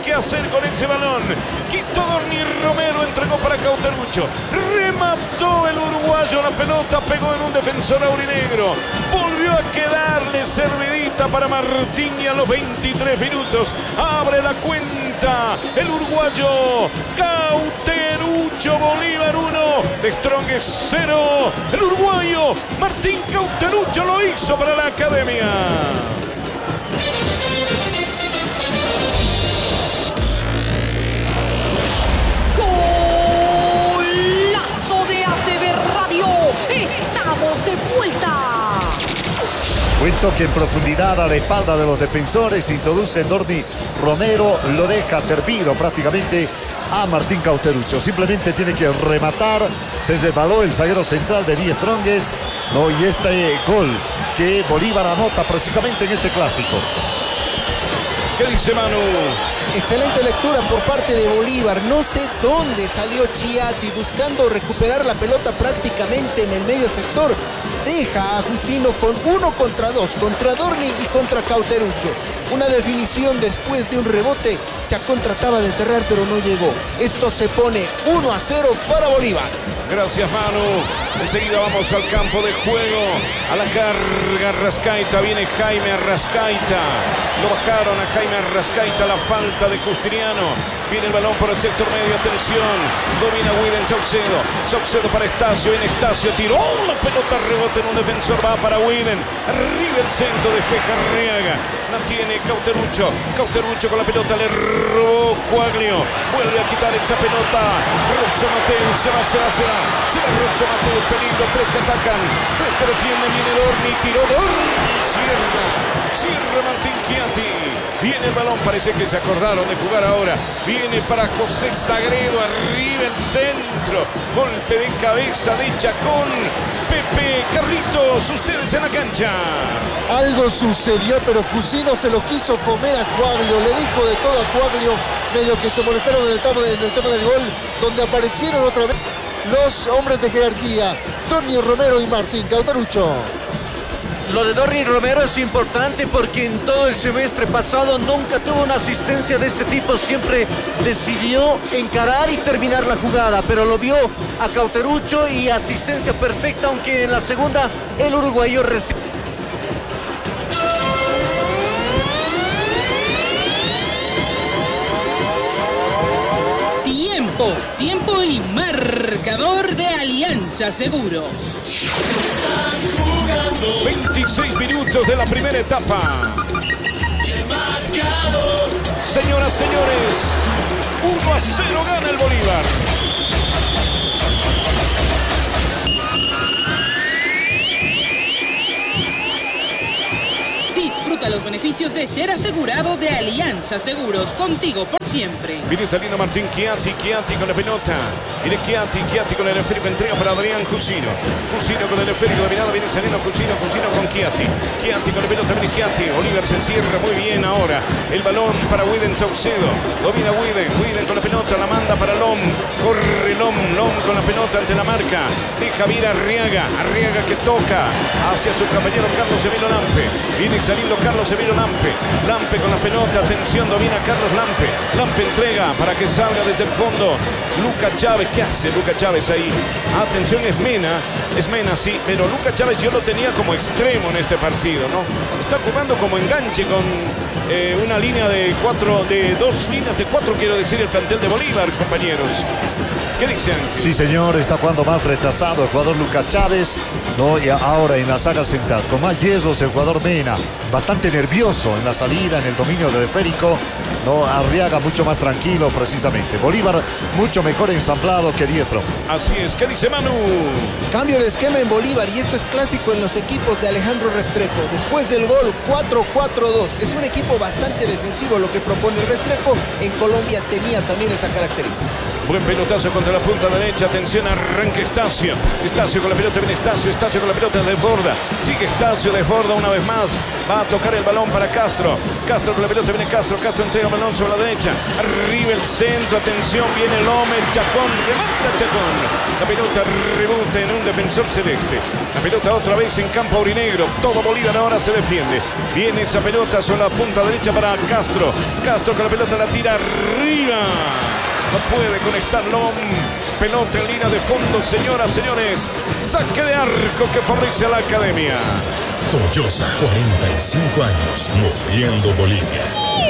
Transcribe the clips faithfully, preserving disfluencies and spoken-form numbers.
qué hacer con ese balón. Quitó Dorni Romero, entregó para Cauterucho. Remató el uruguayo la pelota, pegó en un defensor aurinegro. Volvió a quedarle servidita para Martín y a los veintitrés minutos abre la cuenta el uruguayo Cauterucho. Bolívar uno, de Strongest cero. El uruguayo Martín Cauterucho lo hizo para la academia. Golazo de A T V Radio. Estamos de vuelta. Buen toque en profundidad a la espalda de los defensores. Introduce Dorni Romero. Lo deja servido prácticamente a Martín Cauterucho. Simplemente tiene que rematar. Se resbaló el zaguero central de Die Strongest. No, y este gol que Bolívar anota precisamente en este clásico. ¿Qué dice Manu? Excelente lectura por parte de Bolívar. No sé dónde salió Chiatti buscando recuperar la pelota prácticamente en el medio sector. Deja a Jusino con uno contra dos, contra Dorni y contra Cauterucho. Una definición después de un rebote. Chacón trataba de cerrar pero no llegó. Esto se pone uno a cero para Bolívar. Gracias, Manu. Enseguida vamos al campo de juego. A la carga Arrascaita. Viene Jaime Arrascaita. Lo bajaron a Jaime Arrascaita. La falta de Justiniano. Viene el balón por el sector medio. Atención. Domina Widen Saucedo. Saucedo para Estacio. Viene Estacio. Tiró la pelota. Rebote en un defensor. Va para Widen. Arriba el centro. Despeja Arriaga. La tiene Cauterucho. Cauterucho con la pelota. Le robó Quaglio. Vuelve a quitar esa pelota. Robson Mateus. Se va, se va, se va. Se va Robson Mateus. Peligro. Tres que atacan. Tres que defienden. Viene Dorni. Tiró Dorni. Cierra. Cierra Martín Chiatti. Viene el balón. Parece que se acordaron de jugar ahora. Viene para José Sagredo. Arriba el centro. Golpe de cabeza de Chacón. Pepe, Carlitos, ustedes en la cancha. Algo sucedió, pero Jusino se lo quiso comer a Quaglio. Le dijo de todo a Quaglio. Medio que se molestaron en el tema, en el tema del gol, donde aparecieron otra vez los hombres de jerarquía, Dorni Romero y Martín Cauterucho. Lo de Dorni Romero es importante porque en todo el semestre pasado nunca tuvo una asistencia de este tipo. Siempre decidió encarar y terminar la jugada, pero lo vio a Cauterucho y asistencia perfecta, aunque en la segunda el uruguayo recibe. Tiempo, tiempo y marcador de Alianza Seguros. veintiséis minutos de la primera etapa. Señoras, señores, uno a cero gana el Bolívar. Disfruta los beneficios de ser asegurado de Alianza Seguros, contigo por siempre. Viene saliendo Martín Chiatti, Chiatti con la pelota. Viene Chiatti, Chiatti con el esférico, entrega para Adrián Jusino. Jusino con el esférico dominado, viene saliendo Jusino, Jusino con Chiatti. Chiatti con la pelota, viene Chiatti. Bolívar se cierra muy bien ahora. El balón para Widen Saucedo. Domina Widen, Widen con la pelota, la manda para Lom. Corre Lom, Lom con la pelota ante la marca. Deja vir a Arriaga, Arriaga que toca hacia su compañero Carlos Emilio Lampe. Viene saliendo Carlos Emilio Lampe. Lampe con la pelota, atención, domina Carlos Lampe. Lampe entrega para que salga desde el fondo Luca Chávez. ¿Qué hace Luca Chávez ahí? Atención, es Mena. Es Mena, sí, pero Luca Chávez yo lo tenía como extremo en este partido, ¿no? Está jugando como enganche con eh, una línea de cuatro, de dos líneas de cuatro, quiero decir, el plantel de Bolívar, compañeros. ¿Qué dicen? Sí, señor, está jugando más retrasado el jugador Luca Chávez, ¿no? Y ahora en la saga central, con más yesos el jugador Mena, bastante nervioso en la salida, en el dominio del esférico, ¿no? Arriaga mucho más tranquilo precisamente. Bolívar mucho mejor ensamblado que Diestro. Así es, ¿qué dice Manu? Cambio de esquema en Bolívar y esto es clásico en los equipos de Alejandro Restrepo. Después del gol cuatro cuatro dos, es un equipo bastante defensivo lo que propone Restrepo. En Colombia tenía también esa característica. Buen pelotazo contra la punta derecha. Atención, arranca Estacio. Estacio con la pelota, viene Estacio. Estacio con la pelota, desborda. Sigue Estacio, desborda una vez más. Va a tocar el balón para Castro. Castro con la pelota, viene Castro. Castro entrega el balón sobre la derecha. Arriba el centro. Atención, viene Lómez. Chacón, remata Chacón. La pelota rebota en un defensor celeste. La pelota otra vez en campo aurinegro. Todo Bolívar ahora se defiende. Viene esa pelota sobre la punta derecha para Castro. Castro con la pelota la tira arriba. No puede conectar Lom. Pelota en línea de fondo, señoras, señores. Saque de arco que favorece a la academia. Toyosa, cuarenta y cinco años, moviendo Bolivia.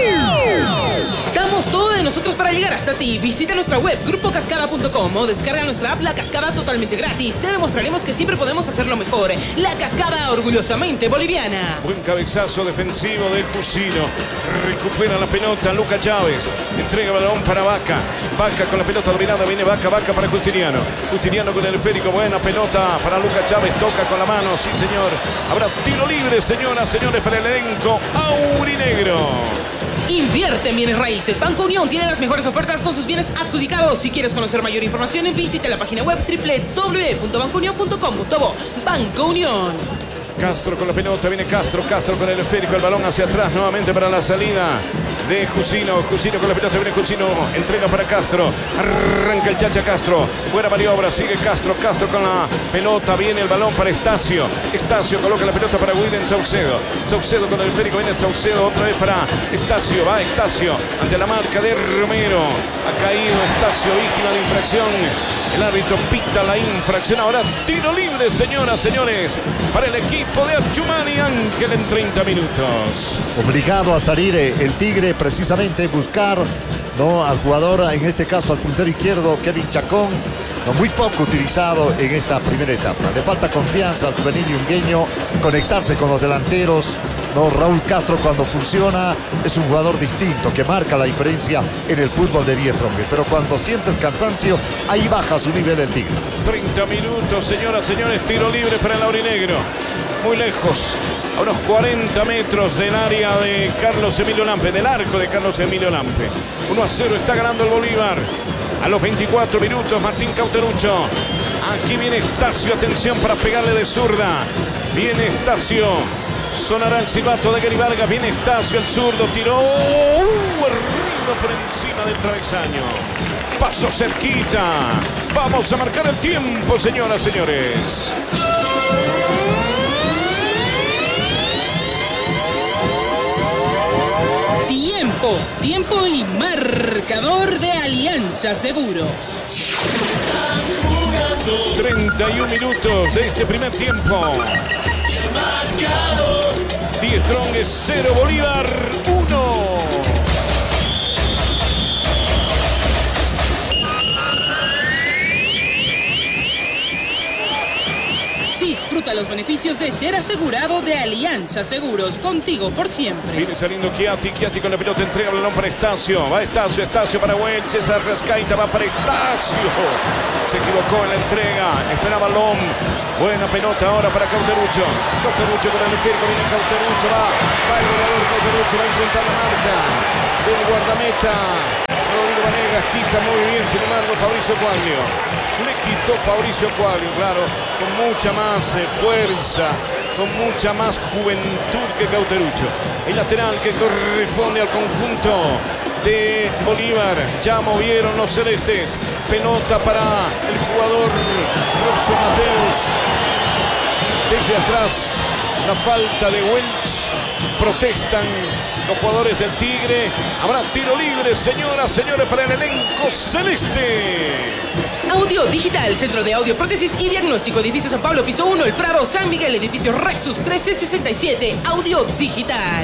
Damos todo de nosotros para llegar hasta ti. Visita nuestra web grupo cascada punto com o descarga nuestra app La Cascada totalmente gratis. Te demostraremos que siempre podemos hacerlo mejor. La Cascada, orgullosamente boliviana. Buen cabezazo defensivo de Jusino. Recupera la pelota Luca Chávez. Entrega el balón para Vaca. Vaca con la pelota dominada. Viene Vaca, Vaca para Justiniano. Justiniano con el esférico. Buena pelota para Luca Chávez. Toca con la mano. Sí, señor. Habrá tiro libre, señoras, señores, para el elenco aurinegro. Invierte en bienes raíces. Banco Unión tiene las mejores ofertas con sus bienes adjudicados. Si quieres conocer mayor información, visita la página web doble u doble u doble u punto banco unión punto com punto bo. Banco Unión. Castro con la pelota, viene Castro, Castro con el esférico, el balón hacia atrás nuevamente para la salida de Jusino. Jusino con la pelota, viene Jusino, entrega para Castro, arranca el Chacha Castro, buena maniobra, sigue Castro, Castro con la pelota, viene el balón para Estacio, Estacio coloca la pelota para William Saucedo, Saucedo con el esférico, viene Saucedo otra vez para Estacio, va Estacio ante la marca de Romero, ha caído Estacio, víctima de infracción. El árbitro pita la infracción. Ahora tiro libre, señoras, señores, para el equipo de Achumani Ángel en treinta minutos. Obligado a salir el Tigre, precisamente buscar, ¿no?, al jugador, en este caso al puntero izquierdo, Kevin Chacón, no, muy poco utilizado en esta primera etapa. Le falta confianza al juvenil yungueño, conectarse con los delanteros. No, Raúl Castro cuando funciona es un jugador distinto que marca la diferencia en el fútbol de diez tronques, pero cuando siente el cansancio, ahí baja su nivel el Tigre. treinta minutos, señoras, señores, tiro libre para el aurinegro. Muy lejos, a unos cuarenta metros del área de Carlos Emilio Lampe, del arco de Carlos Emilio Lampe. uno a cero está ganando el Bolívar. A los veinticuatro minutos, Martín Cauterucho. Aquí viene Estacio, atención para pegarle de zurda. Viene Estacio. Sonará el silbato de Gary Vargas. Viene Estacio, el zurdo, tiró. Uh, arriba por encima del travesaño. Pasó cerquita. Vamos a marcar el tiempo, señoras, señores. Tiempo, tiempo y marcador de Alianza Seguros. treinta y un minutos de este primer tiempo. diez Trongues, cero Bolívar, uno. Disfruta los beneficios de ser asegurado de Alianza Seguros, contigo por siempre. Viene saliendo Chiatti, Chiatti con la pelota, entrega el balón para Estacio. Va Estacio, Estacio para Welches, Arrascaita va para Estacio. Se equivocó en la entrega, esperaba Lom. Buena pelota ahora para Cauterucho. Cauterucho con el esférico, viene Cauterucho, va. Va el goleador Cauterucho, va a enfrentar la marca del guardameta. Rodrigo Vanegas quita muy bien, sin embargo, Fabricio Cuaglio. Le quitó Fabricio Cuaglio, claro, con mucha más eh, fuerza, con mucha más juventud que Cauterucho. El lateral que corresponde al conjunto de Bolívar. Ya movieron los celestes. Pelota para el jugador Robson Mateus. Desde atrás, la falta de Welch. Protestan los jugadores del Tigre. Habrá tiro libre, señoras, señores, para el elenco celeste. Audio Digital, Centro de Audio, Prótesis y Diagnóstico, Edificio San Pablo, Piso uno, El Prado, San Miguel, Edificio Rexus trece sesenta y siete, Audio Digital.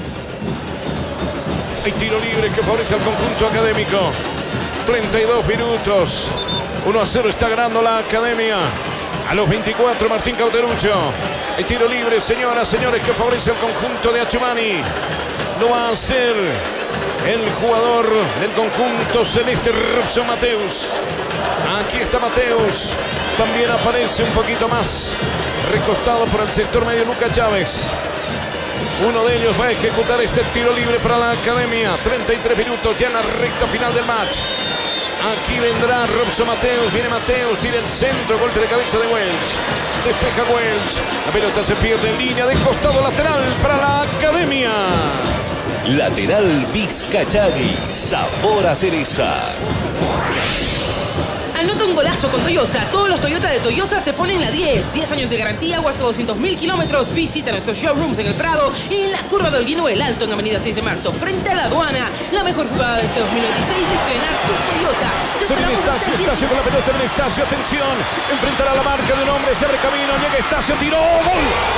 Hay tiro libre que favorece al conjunto académico. treinta y dos minutos. uno a cero está ganando la academia. A los veinticuatro, Martín Cauterucho. El tiro libre, señoras, señores, que favorece al conjunto de Achumani. Lo va a hacer el jugador del conjunto celeste, Robson Mateus. Aquí está Mateus. También aparece un poquito más recostado por el sector medio Luca Chávez. Uno de ellos va a ejecutar este tiro libre para la academia. treinta y tres minutos ya en la recta final del match. Aquí vendrá Robson Mateus. Viene Mateus. Tira el centro. Golpe de cabeza de Welch. Despeja Welch. La pelota se pierde en línea de costado lateral para la Academia. Lateral Vizcachagui. Sabor a cereza. Anota un golazo con Toyosa. Todos los Toyota de Toyosa se ponen la diez. diez años de garantía o hasta doscientos mil kilómetros. Visita nuestros showrooms en el Prado y en la curva del Guino El Alto en Avenida seis de marzo. Frente a la aduana. La mejor jugada de este dos mil veintiséis es estrenar tu Toyota. Te Se viene esperamos Estacio. hasta el Estacio con la pelota. Viene Estacio. Atención. Enfrentará la marca de un hombre. Se abre camino. Llega Estacio. Tiró. Gol.